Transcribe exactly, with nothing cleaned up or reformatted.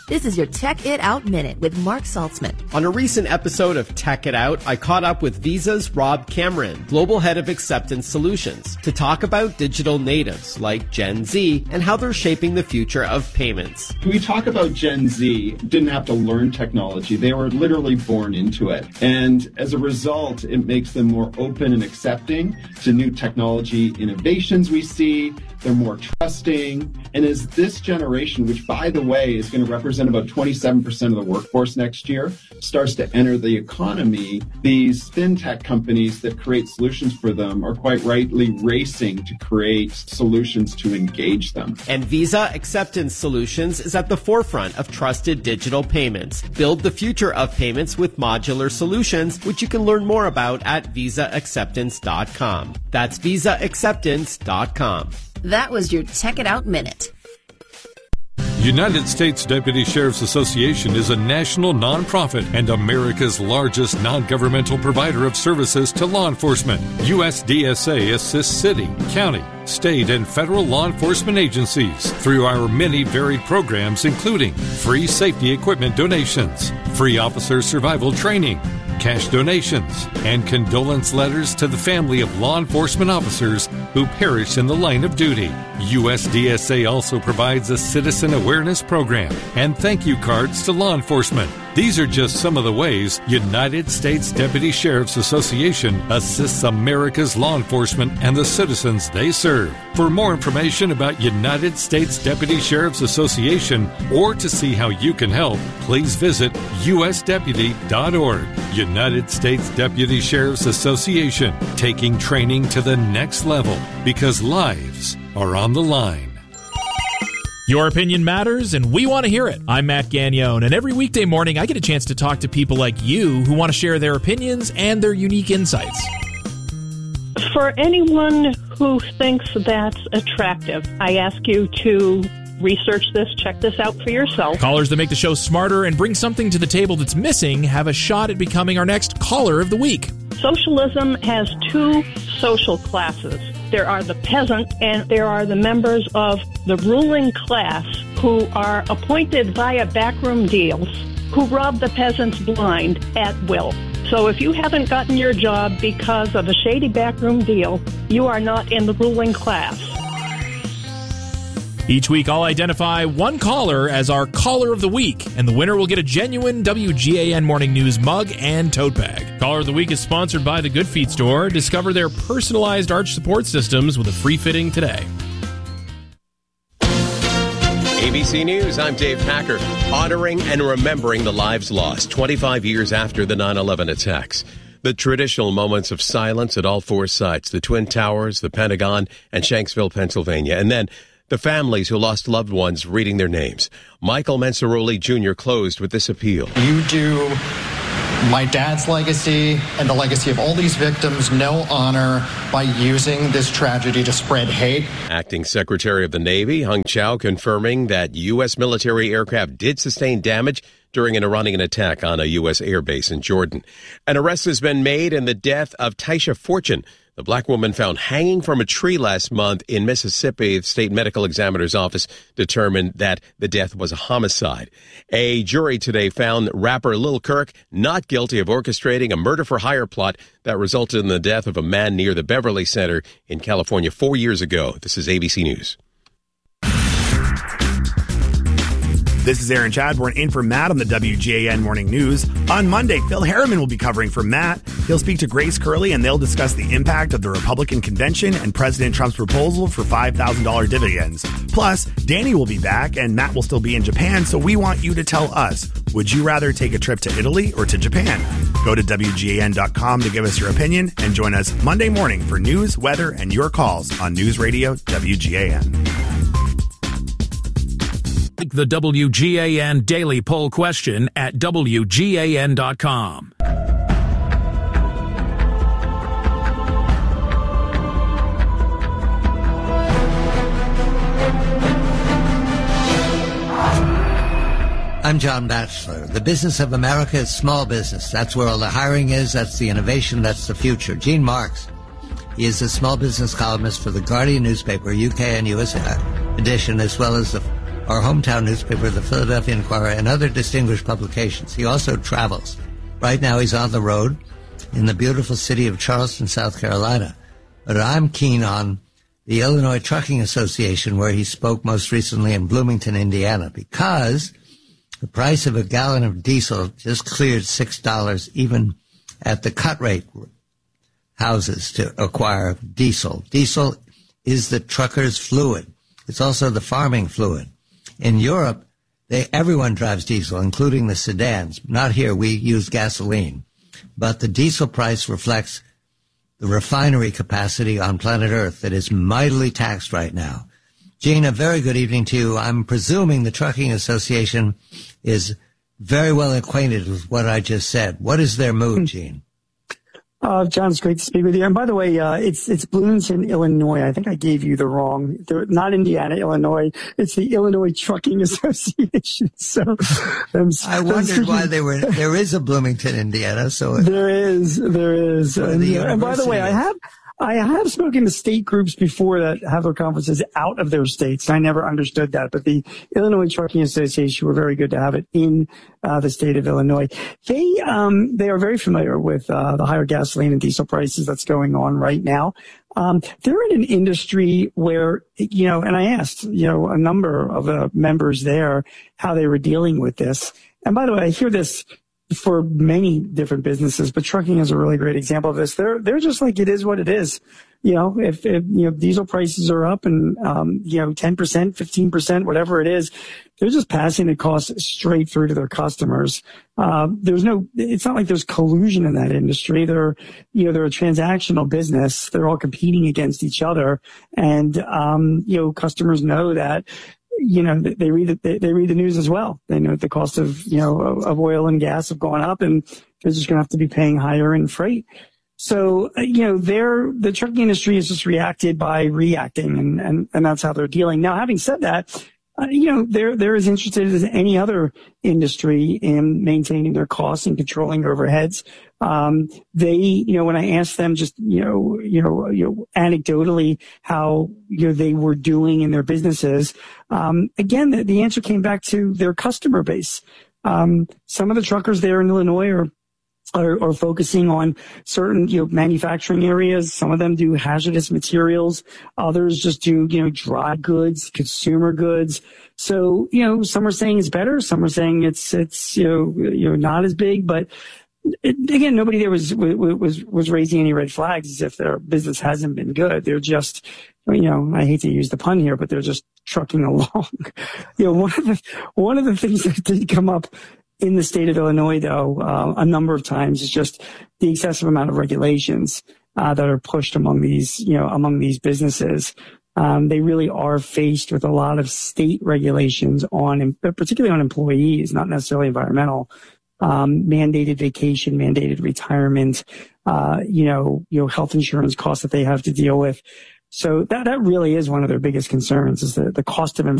This is your Tech It Out Minute with Mark Saltzman. On a recent episode of Tech It Out, I caught up with Visa's Rob Cameron, Global Head of Acceptance Solutions, to talk about digital natives like Gen Z and how they're shaping the future of payments. We talk about Gen Z, didn't have to learn technology. They were literally born into it. And as a result, it makes them more open and accepting to new technology innovations we see. They're more trusting. And as this generation, which, by the way, is going to represent about twenty-seven percent of the workforce next year, starts to enter the economy, these fintech companies that create solutions for them are quite rightly racing to create solutions to engage them. And Visa Acceptance Solutions is at the forefront of trusted digital payments. Build the future of payments with modular solutions, which you can learn more about at visa acceptance dot com. That's visa acceptance dot com. That was your Tech It Out Minute. United States Deputy Sheriff's Association is a national nonprofit and America's largest non-governmental provider of services to law enforcement. U S D S A assists city, county, state, and federal law enforcement agencies through our many varied programs, including free safety equipment donations, free officer survival training, cash donations, and condolence letters to the family of law enforcement officers who perished in the line of duty. U S D S A also provides a citizen awareness program and thank you cards to law enforcement. These are just some of the ways United States Deputy Sheriff's Association assists America's law enforcement and the citizens they serve. For more information about United States Deputy Sheriff's Association or to see how you can help, please visit u s deputy dot org. United States Deputy Sheriff's Association, taking training to the next level because lives are on the line. Your opinion matters, and we want to hear it. I'm Matt Gagnone, and every weekday morning I get a chance to talk to people like you who want to share their opinions and their unique insights. For anyone who thinks that's attractive, I ask you to research this, check this out for yourself. Callers that make the show smarter and bring something to the table that's missing have a shot at becoming our next Caller of the Week. Socialism has two social classes. There are the peasant and there are the members of the ruling class who are appointed via backroom deals who rob the peasants blind at will. So if you haven't gotten your job because of a shady backroom deal, you are not in the ruling class. Each week, I'll identify one caller as our Caller of the Week, and the winner will get a genuine W G A N Morning News mug and tote bag. Caller of the Week is sponsored by the Good Feet Store. Discover their personalized arch support systems with a free fitting today. A B C News, I'm Dave Packer. Honoring and remembering the lives lost twenty-five years after the nine eleven attacks. The traditional moments of silence at all four sites, the Twin Towers, the Pentagon, and Shanksville, Pennsylvania. And then the families who lost loved ones reading their names. Michael Mansuroli Junior closed with this appeal. You do my dad's legacy and the legacy of all these victims no honor by using this tragedy to spread hate. Acting Secretary of the Navy Hung Chow confirming that U S military aircraft did sustain damage during an Iranian attack on a U S airbase in Jordan. An arrest has been made in the death of Taisha Fortune, the black woman found hanging from a tree last month in Mississippi. The state medical examiner's office determined that the death was a homicide. A jury today found rapper Lil Kirk not guilty of orchestrating a murder-for-hire plot that resulted in the death of a man near the Beverly Center in California four years ago. This is A B C News. This is Aaron Chadbourne in for Matt on the W G A N Morning News. On Monday, Phil Harriman will be covering for Matt. He'll speak to Grace Curley, and they'll discuss the impact of the Republican convention and President Trump's proposal for five thousand dollars dividends. Plus, Danny will be back, and Matt will still be in Japan, so we want you to tell us, would you rather take a trip to Italy or to Japan? Go to W G A N dot com to give us your opinion, and join us Monday morning for news, weather, and your calls on News Radio W G A N. The W G A N Daily Poll question at W G A N dot com. I'm John Batchelor. The business of America is small business. That's where all the hiring is. That's the innovation. That's the future. Gene Marks. He is a small business columnist for the Guardian newspaper, U K and U S edition, as well as the our hometown newspaper, the Philadelphia Inquirer, and other distinguished publications. He also travels. Right now he's on the road in the beautiful city of Charleston, South Carolina. But I'm keen on the Illinois Trucking Association, where he spoke most recently in Bloomington, Indiana, because the price of a gallon of diesel just cleared six dollars even at the cut rate houses to acquire diesel. Diesel is the trucker's fluid. It's also the farming fluid. In Europe, they, everyone drives diesel, including the sedans. Not here. We use gasoline. But the diesel price reflects the refinery capacity on planet Earth that is mightily taxed right now. Gene, a very good evening to you. I'm presuming the Trucking Association is very well acquainted with what I just said. What is their mood, Gene? Uh, John, it's great to speak with you. And by the way, uh, it's, it's Bloomington, Illinois. I think I gave you the wrong, they're not Indiana, Illinois. It's the Illinois Trucking Association. So, um, I wondered why they were, there is a Bloomington, Indiana. So there is, there is. And, the and by the way, I have, I have spoken to state groups before that have their conferences out of their states. I never understood that, but the Illinois Trucking Association were very good to have it in uh, the state of Illinois. They um, they are very familiar with uh, the higher gasoline and diesel prices that's going on right now. Um, they're in an industry where, you know, and I asked, you know, a number of uh, members there how they were dealing with this. And by the way, I hear this for many different businesses, but trucking is a really great example of this. They're, they're just like, it is what it is. You know, if, if, you know, diesel prices are up and, um, you know, ten percent, fifteen percent, whatever it is, they're just passing the cost straight through to their customers. Uh, there's no, it's not like there's collusion in that industry. They're, you know, they're a transactional business. They're all competing against each other. And, um, you know, customers know that, you know, they read the, they, they read the news as well. They know the cost of, you know, of, of oil and gas have gone up, and they're just going to have to be paying higher in freight. So, uh, you know, they're, the trucking industry has just reacted by reacting, and, and, and that's how they're dealing. Now, having said that, uh, you know, they're, they're as interested as any other industry in maintaining their costs and controlling overheads. Um, they, you know, when I asked them just, you know, you know, you know, anecdotally how, you know, they were doing in their businesses, um, again, the, the answer came back to their customer base. Um, some of the truckers there in Illinois are, are, are focusing on certain, you know, manufacturing areas. Some of them do hazardous materials. Others just do, you know, dry goods, consumer goods. So, you know, some are saying it's better. Some are saying it's, it's, you know, you know, not as big, but It, again, nobody there was, was, was raising any red flags as if their business hasn't been good. They're just, you know, I hate to use the pun here, but they're just trucking along. You know, one of the, one of the things that did come up in the state of Illinois, though, uh, a number of times is just the excessive amount of regulations, uh, that are pushed among these, you know, among these businesses. Um, they really are faced with a lot of state regulations on, particularly on employees, not necessarily environmental. Um, mandated vacation, mandated retirement, uh, you know, you know, health insurance costs that they have to deal with. So that, that really is one of their biggest concerns, is the, the cost of